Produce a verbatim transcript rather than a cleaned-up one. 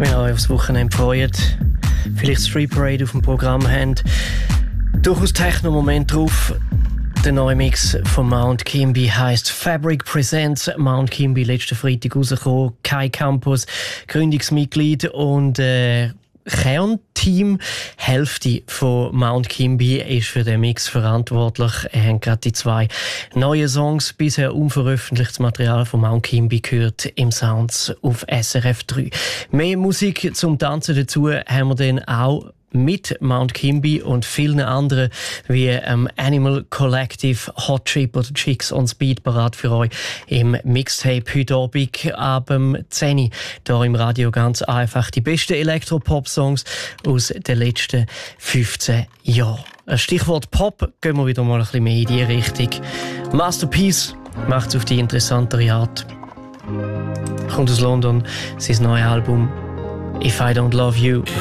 Wenn ihr euch aufs Wochenende freut, vielleicht Street Parade auf dem Programm habt, durchaus Techno-Moment drauf. Der neue Mix von Mount Kimby heisst Fabric Presents. Mount Kimby, letzten Freitag rausgekommen. Kai Campus, Gründungsmitglied und äh, Kernteam. Hälfte von Mount Kimby ist für den Mix verantwortlich. Er hat gerade die zwei neuen Songs, bisher unveröffentlichtes Material von Mount Kimby gehört im Sounds auf S R F drei. Mehr Musik zum Tanzen dazu haben wir dann auch mit Mount Kimby und vielen anderen wie ähm, Animal Collective, Hot Chip oder Chicks on Speed parat für euch im Mixtape heute Abend ab zehn Uhr hier im Radio. Ganz einfach die besten Elektropop-Songs aus den letzten fünfzehn Jahren. Ein Stichwort Pop, gehen wir wieder mal ein bisschen mehr in die Richtung. Masterpiece macht es auf die interessantere Art. Kommt aus London, sein neues Album If I Don't Love You.